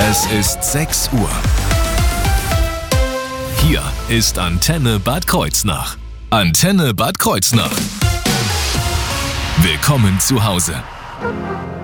Es ist 6 Uhr. Hier ist Antenne Bad Kreuznach. Antenne Bad Kreuznach. Willkommen zu Hause.